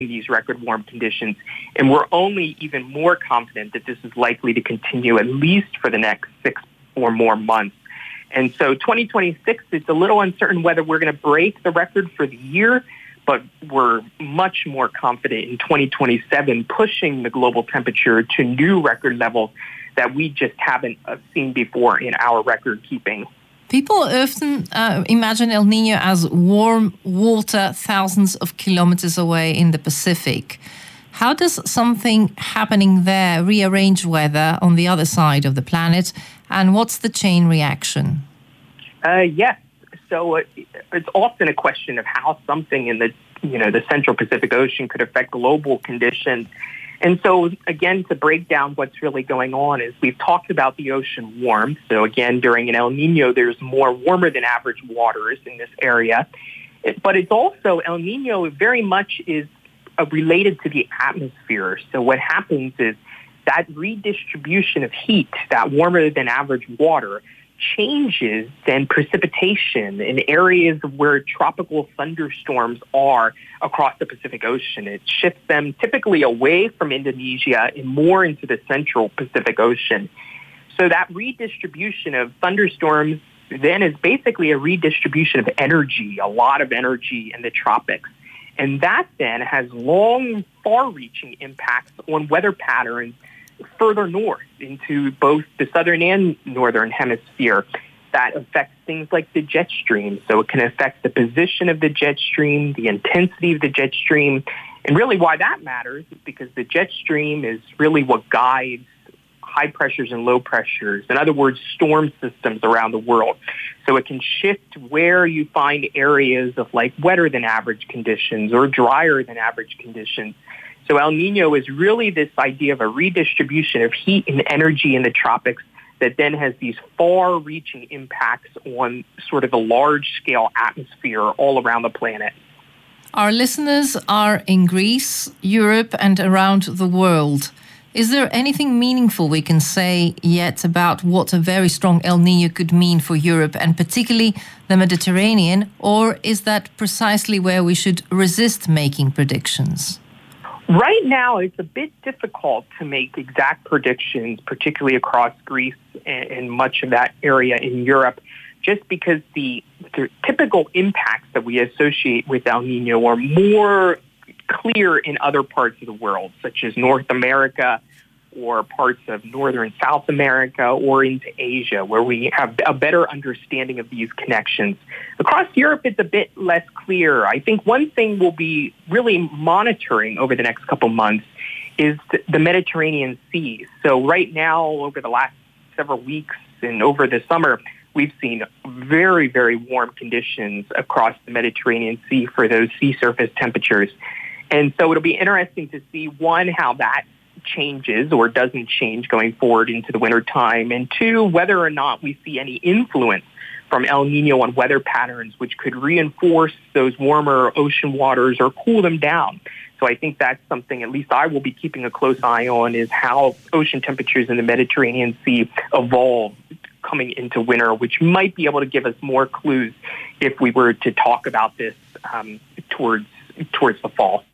these record warm conditions. And we're only even more confident that this is likely to continue at least for the next 6 or more months. And so 2026, it's a little uncertain whether we're going to break the record for the year, but we're much more confident in 2027 pushing the global temperature to new record levels that we just haven't seen before in our record keeping. People often imagine El Niño as warm water thousands of kilometers away in the Pacific. How does something happening there rearrange weather on the other side of the planet, and what's the chain reaction? Yes. So it's often a question of how something in the Central Pacific Ocean could affect global conditions. And so, again, to break down what's really going on is we've talked about the ocean warmth. So, again, during an El Niño, there's more warmer than average waters in this area. But it's also, El Niño very much is related to the atmosphere. So what happens is that redistribution of heat, that warmer than average water, changes then precipitation in areas where tropical thunderstorms are across the Pacific Ocean. It shifts them typically away from Indonesia and more into the central Pacific Ocean. So that redistribution of thunderstorms then is basically a redistribution of energy, a lot of energy in the tropics. And that then has long, far-reaching impacts on weather patterns further north into both the southern and northern hemisphere. That affects things like the jet stream. So it can affect the position of the jet stream, the intensity of the jet stream. And really why that matters is because the jet stream is really what guides high pressures and low pressures. In other words, storm systems around the world. So it can shift where you find areas of like wetter than average conditions or drier than average conditions. So El Niño is really this idea of a redistribution of heat and energy in the tropics that then has these far-reaching impacts on sort of a large-scale atmosphere all around the planet. Our listeners are in Greece, Europe, and around the world. Is there anything meaningful we can say yet about what a very strong El Niño could mean for Europe and particularly the Mediterranean, or is that precisely where we should resist making predictions? Right now, it's a bit difficult to make exact predictions, particularly across Greece and much of that area in Europe, just because the typical impacts that we associate with El Niño are more clear in other parts of the world, such as North America or parts of Northern South America or into Asia, where we have a better understanding of these connections. Across Europe, it's a bit less clear. I think one thing we'll be really monitoring over the next couple months is the Mediterranean Sea. So right now, over the last several weeks and over the summer, we've seen very, very warm conditions across the Mediterranean Sea for those sea surface temperatures. And so it'll be interesting to see, one, how that changes or doesn't change going forward into the winter time, and two, whether or not we see any influence from El Niño on weather patterns, which could reinforce those warmer ocean waters or cool them down. So I think that's something at least I will be keeping a close eye on, is how ocean temperatures in the Mediterranean Sea evolve coming into winter, which might be able to give us more clues if we were to talk about this towards the fall.